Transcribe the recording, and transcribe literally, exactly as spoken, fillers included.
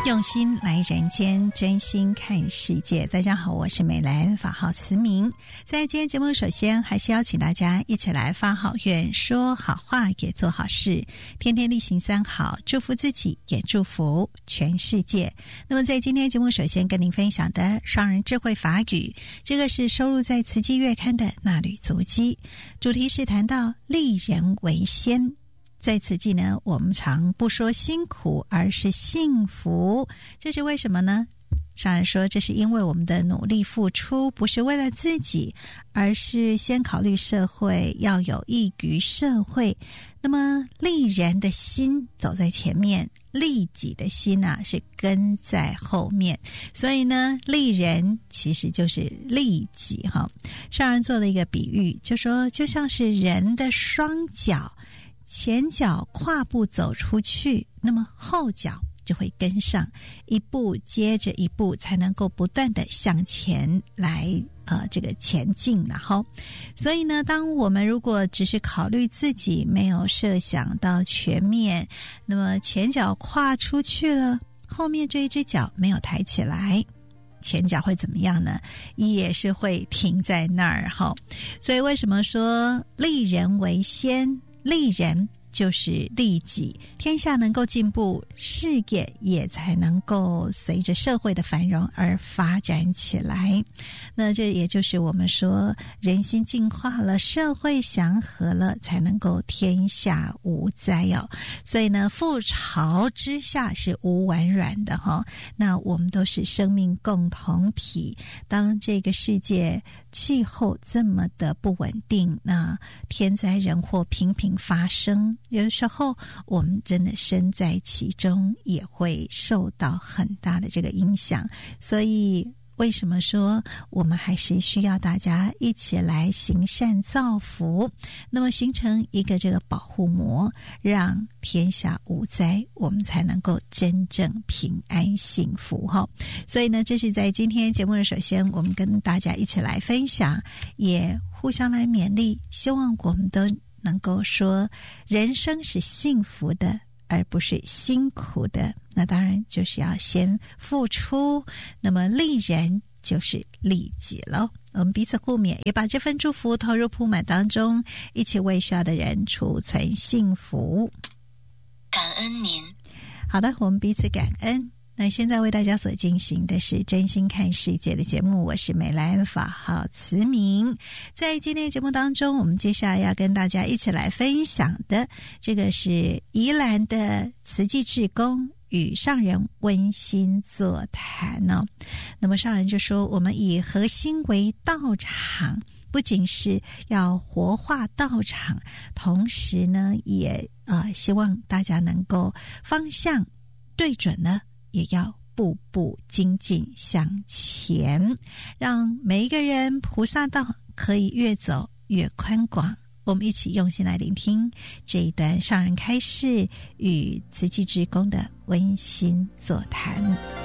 用心来人间，真心看世界。大家好，我是美兰，法号慈明。在今天节目，首先还是邀请大家一起来发好愿，说好话，也做好事，天天例行三好，祝福自己，也祝福全世界。那么在今天节目，首先跟您分享的商人智慧法语，这个是收录在慈济月刊的那履足迹，主题是谈到立人为先。在此际呢，我们常不说辛苦，而是幸福，这是为什么呢？上人说，这是因为我们的努力付出不是为了自己，而是先考虑社会，要有益于社会。那么利人的心走在前面，利己的心啊是跟在后面，所以呢，利人其实就是利己哈。上人做了一个比喻，就说就像是人的双脚，前脚跨步走出去，那么后脚就会跟上，一步接着一步，才能够不断的向前来呃这个前进。然后所以呢，当我们如果只是考虑自己，没有设想到全面，那么前脚跨出去了，后面这一只脚没有抬起来，前脚会怎么样呢？也是会停在那儿哈。所以为什么说立人为先？利人就是利己，天下能够进步，事业也才能够随着社会的繁荣而发展起来。那这也就是我们说人心净化了，社会祥和了，才能够天下无灾哦。所以呢，覆巢之下是无完卵的哈。那我们都是生命共同体，当这个世界气候这么的不稳定，那天灾人祸频频发生，有的时候我们真的身在其中，也会受到很大的这个影响。所以为什么说我们还是需要大家一起来行善造福，那么形成一个这个保护膜，让天下无灾，我们才能够真正平安幸福哈。所以呢，这是在今天节目的首先我们跟大家一起来分享，也互相来勉励，希望我们都能够说人生是幸福的，而不是辛苦的。那当然就是要先付出，那么利人就是利己了。我们彼此互勉，也把这份祝福投入铺满当中，一起为需要的人储存幸福。 感恩您。 好的，我们彼此感恩。那现在为大家所进行的是真心看世界的节目，我是美兰，法号慈明。在今天的节目当中，我们接下来要跟大家一起来分享的，这个是宜兰的慈济志工与上人温馨座谈哦。那么上人就说，我们以核心为道场，不仅是要活化道场，同时呢，也呃希望大家能够方向对准了，也要步步精进向前，让每一个人菩萨道可以越走越宽广。我们一起用心来聆听这一段上人开示与慈济志工的温馨座谈。